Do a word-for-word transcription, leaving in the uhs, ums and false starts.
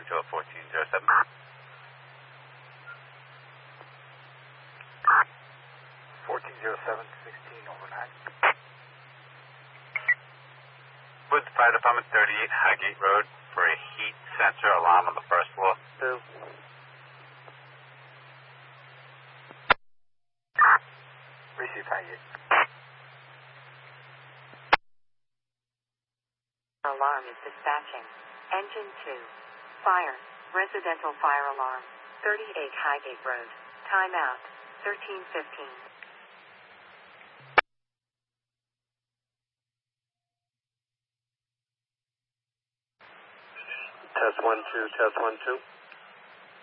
to a fourteen zero seven. fourteen zero seven, sixteen over nine. Woods Fire Department, thirty-eight Highgate Road, for a heat sensor alarm on the first floor. Two. Receive Highgate. Alarm is dispatching. Engine two. Fire. Residential fire alarm. thirty-eight Highgate Road. Timeout. thirteen fifteen. Test one, two, test one, two.